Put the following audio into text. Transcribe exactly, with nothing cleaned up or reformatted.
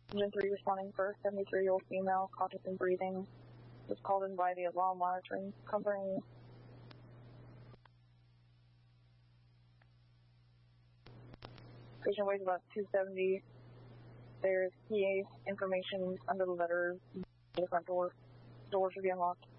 Engine three responding for seventy-three-year-old female, conscious and breathing, was called in by the alarm monitoring company. Patient weighs about two seventy. There's P A information under the letter. The front door. Doors should be unlocked.